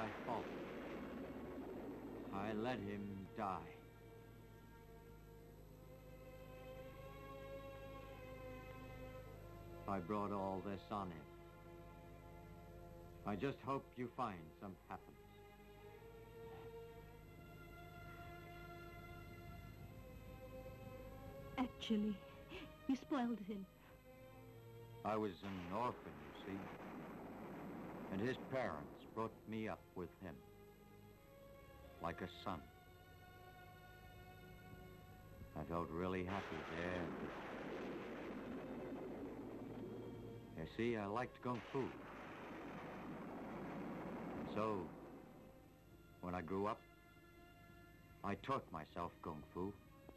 I faltered. I let him die. I brought all this on him. I just hope you find some happiness. Actually, you spoiled him. I was an orphan, you see. And his parents brought me up with him. Like a son. I felt really happy there. You see, I liked Kung Fu. And so, when I grew up, I taught myself Kung Fu.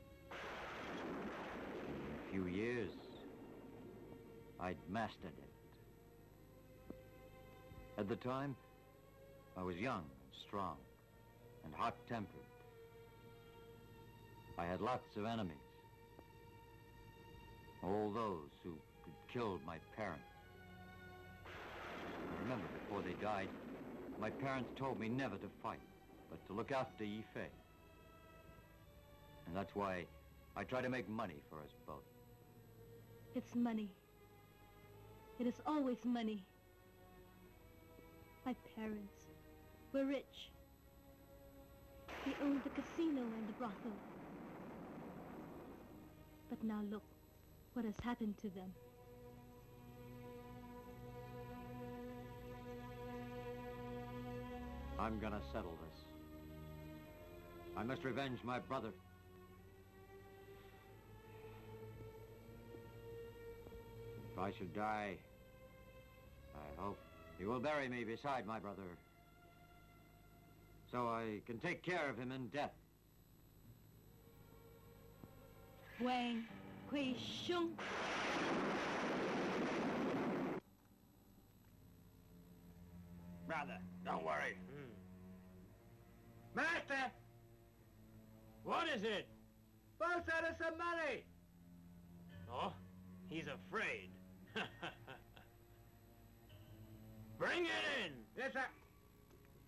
In a few years, I'd mastered it. At the time, I was young and strong and hot-tempered. I had lots of enemies. All those who had killed my parents. I remember before they died, my parents told me never to fight, but to look after Yifei. And that's why I try to make money for us both. It's money. It is always money. My parents were rich. They owned the casino and the brothel. But now look what has happened to them. I'm gonna settle this. I must revenge my brother. If I should die, I hope he will bury me beside my brother, so I can take care of him in death. Wang Kui Shung. Brother, don't worry. Master! What is it? Both send us some money.